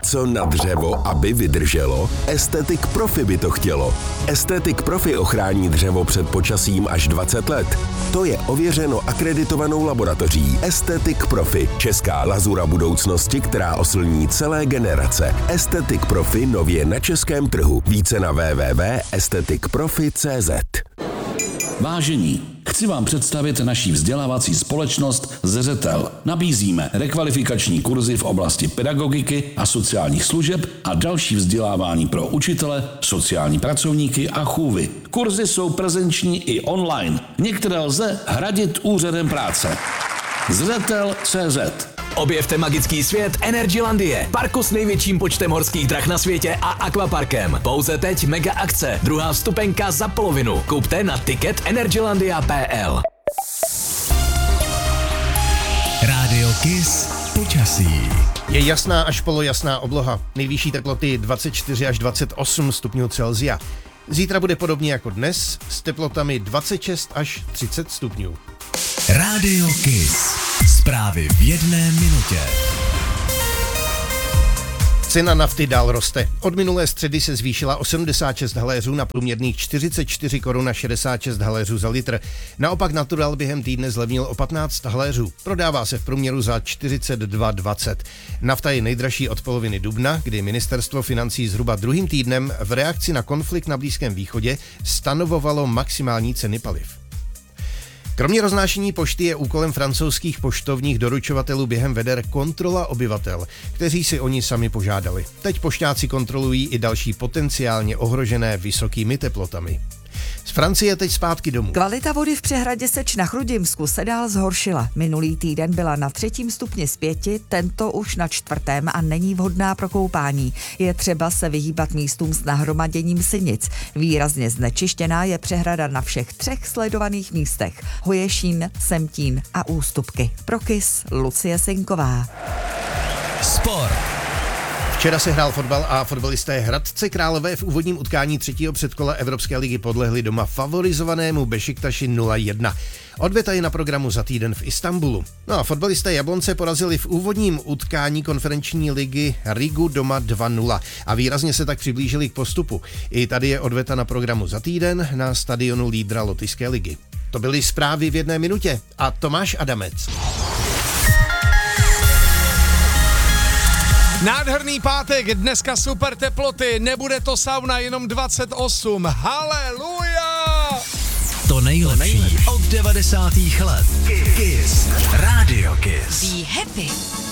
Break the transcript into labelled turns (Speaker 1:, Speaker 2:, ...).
Speaker 1: Něco na dřevo, aby vydrželo? Aesthetic Profi by to chtělo. Aesthetic Profi ochrání dřevo před počasím až 20 let. To je ověřeno akreditovanou laboratoří Aesthetic Profi, česká lazura budoucnosti, která oslní celé generace. Aesthetic Profi nově na českém trhu. Více na www.aestheticprofi.cz.
Speaker 2: Vážení, chci vám představit naší vzdělávací společnost Zřetel. Nabízíme rekvalifikační kurzy v oblasti pedagogiky a sociálních služeb a další vzdělávání pro učitele, sociální pracovníky a chůvy. Kurzy jsou prezenční i online. Některé lze hradit úřadem práce. Zřetel.cz.
Speaker 3: Objevte magický svět Energylandie, parku s největším počtem horských drah na světě a akvaparkem. Pouze teď mega akce, druhá vstupenka za polovinu. Kupte na ticket energylandia.pl.
Speaker 4: Rádio Kiss počasí.
Speaker 5: Je jasná až polojasná obloha. Nejvyšší teploty 24 až 28 stupňů Celsia. Zítra bude podobně jako dnes s teplotami 26 až 30 stupňů.
Speaker 4: Rádio Kiss. Zprávy v 1 minutě.
Speaker 5: Cena nafty dál roste. Od minulé středy se zvýšila o 76 haléřů na průměrných 44 korun a 66 haléřů za litr. Naopak Natural během týdne zlevnil o 15 haléřů. Prodává se v průměru za 42,20. Nafta je nejdražší od poloviny dubna, kdy ministerstvo financí zhruba druhým týdnem v reakci na konflikt na Blízkém východě stanovovalo maximální ceny paliv. Kromě roznášení pošty je úkolem francouzských poštovních doručovatelů během veder kontrola obyvatel, kteří si oni sami požádali. Teď pošťáci kontrolují i další potenciálně ohrožené vysokými teplotami. Z Francie teď zpátky domů.
Speaker 6: Kvalita vody v přehradě Seč na Chrudimsku se dál zhoršila. Minulý týden byla na 3. stupni z 5, tento už na 4. a není vhodná pro koupání. Je třeba se vyhýbat místům s nahromaděním sinic. Výrazně znečištěná je přehrada na všech 3 sledovaných místech. Hoješín, Semtín a Ústupky. Pro Kiss Lucie Sinková.
Speaker 4: Sport.
Speaker 5: Včera se hrál fotbal a fotbalisté Hradce Králové v úvodním utkání 3. předkola Evropské ligy podlehli doma favorizovanému Bešiktaši 0-1. Odveta je na programu za týden v Istanbulu. No a fotbalisté Jablonce porazili v úvodním utkání konferenční ligy Rigu doma 2-0 a výrazně se tak přiblížili k postupu. I tady je odveta na programu za týden na stadionu lídra Lotyšské ligy. To byly zprávy v 1 minutě a Tomáš Adamec.
Speaker 7: Nádherný pátek, dneska super teploty, nebude to sauna, jenom 28, haleluja!
Speaker 4: To nejlepší od 90. let. Kiss. Rádio Kiss.
Speaker 8: Be happy.